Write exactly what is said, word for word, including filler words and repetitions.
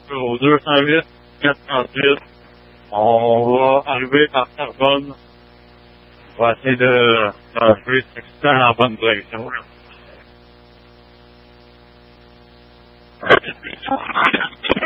au deux cent huit quatre cent huit. On va arriver par Terrebonne. On va essayer de changer ce qui dans la bonne direction. Là.